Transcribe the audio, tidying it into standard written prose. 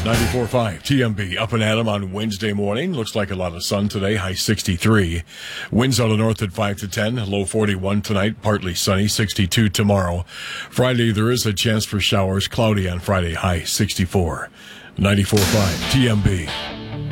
94.5 TMB up and at 'em on Wednesday morning. Looks like a lot of sun today, high 63. Winds out of north at 5 to 10, low 41 tonight, partly sunny, 62 tomorrow. Friday, there is a chance for showers, cloudy on Friday, high 64. 94.5 TMB.